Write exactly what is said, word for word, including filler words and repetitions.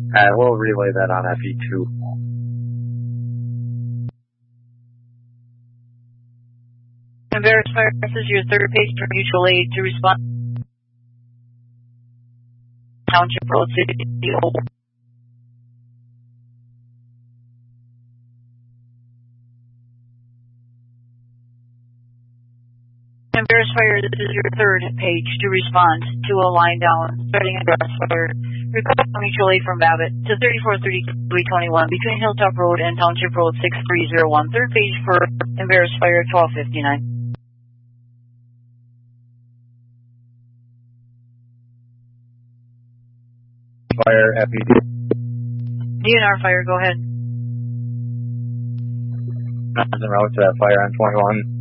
Uh, we'll relay that on F E two. Embarrassed Fire, this is your third page for mutual aid to respond. Township Road City Old. Embarrassed Fire, this is your third page to respond to a line down starting Embarrassed Fire. Request mutual aid from Babbitt to thirty-four thirty-three twenty-one between Hilltop Road and Township Road six three zero one. Third page for Embarrassed Fire twelve fifty-nine. Fire F E two. D N R Fire, go ahead. Nothing wrong with that fire on twenty-one.